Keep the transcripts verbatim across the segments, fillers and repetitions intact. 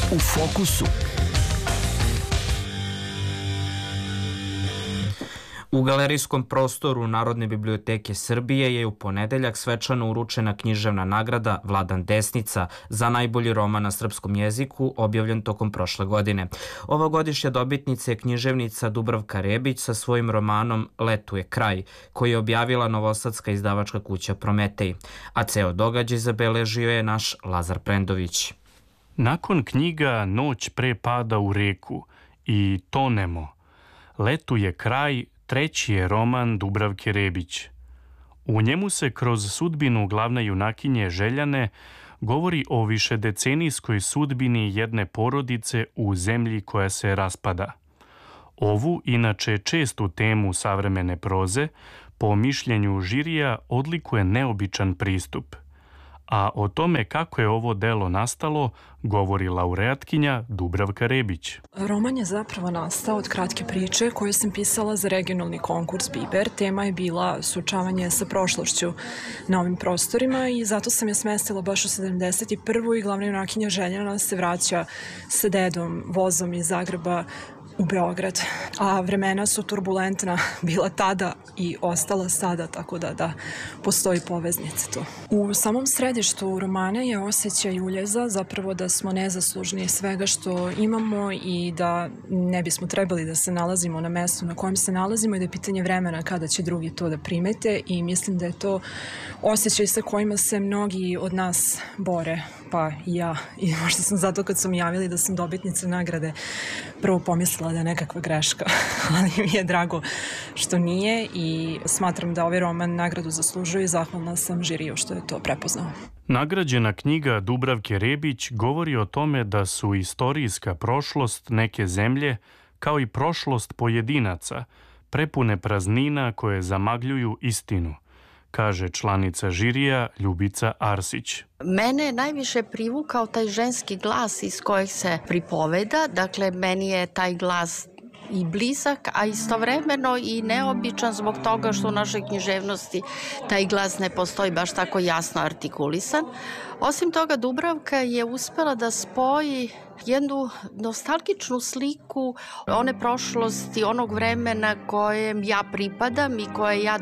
U fokusu. U galerijskom prostoru Narodne biblioteke Srbije je u ponedeljak svečano uručena književna nagrada Vladan Desnica za najbolji roman na srpskom jeziku objavljen tokom prošle godine. Ovogodišnja dobitnica je književnica Dubravka Rebić sa svojim romanom Letu je kraj, koji je objavila novosadska izdavačka kuća Prometej. A ceo događaj zabeležio je naš Lazar Prendović. Nakon knjiga Noć pre pada u reku i Tonemo, Letu je kraj treći je roman Dubravke Rebić. U njemu se kroz sudbinu glavne junakinje Željane govori o višedecenijskoj sudbini jedne porodice u zemlji koja se raspada. Ovu, inače čestu temu savremene proze, po mišljenju žirija odlikuje neobičan pristup. A o tome kako je ovo delo nastalo govori laureatkinja Dubravka Rebić. Roman je zapravo nastao od kratke priče koju sam pisala za regionalni konkurs Biber. Tema je bila suočavanje sa prošlošću na ovim prostorima i zato sam je smestila baš u sedamdeset prvu i glavna junakinja Željana se vraća sa dedom vozom iz Zagreba u Beograd, a vremena su turbulentna bila tada i ostala sada, tako da da postoji poveznica tu. U samom središtu romana je osjećaj uljeza, zapravo da smo nezaslužni svega što imamo i da ne bismo trebali da se nalazimo na mestu na kojem se nalazimo i da je pitanje vremena kada će drugi to da primete i mislim da je to osjećaj sa kojima se mnogi od nas bore, pa i ja. I možda sam zato kad su mi javili da sam dobitnica nagrade prvo pomislila da je nekakva greška, ali mi je drago što nije i smatram da ovaj roman nagradu zaslužuje i zahvalna sam žiriju što je to prepoznao. Nagrađena knjiga Dubravke Rebić govori o tome da su istorijska prošlost neke zemlje, kao i prošlost pojedinaca, prepune praznina koje zamagljuju istinu, kaže članica žirija Ljubica Arsić. Mene je najviše privukao taj ženski glas iz kojeg se pripoveda, dakle meni je taj glas i blizak, a istovremeno i neobičan zbog toga što u našoj književnosti taj glas ne postoji baš tako jasno artikulisan. Osim toga, Dubravka je uspela da spoji jednu nostalgičnu sliku one prošlosti, onog vremena kojem ja pripadam i koje ja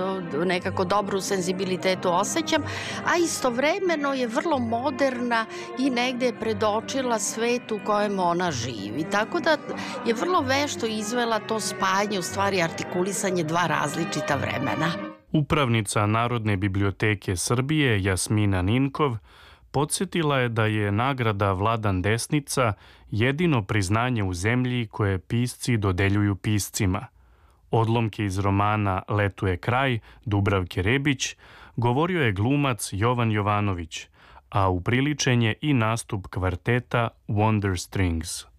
nekako dobru senzibilitetu osjećam, a istovremeno je vrlo moderna i negde je predočila svet u kojem ona živi. Tako da je vrlo vešto izvela to spajanje, u stvari artikulisanje dva različita vremena. Upravnica Narodne biblioteke Srbije Jasmina Ninkov podsjetila je da je nagrada Vladan Desnica jedino priznanje u zemlji koje pisci dodeljuju piscima. Odlomke iz romana Letu je kraj Dubravke Rebić govorio je glumac Jovan Jovanović, a upriličen je i nastup kvarteta Wonder Strings.